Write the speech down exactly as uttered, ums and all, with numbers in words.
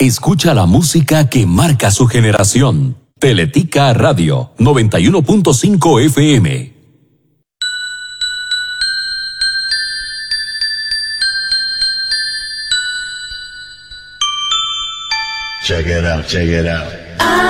Escucha la música que marca su generación. Teletica Radio noventa y uno punto cinco F M. Check it out, check it out.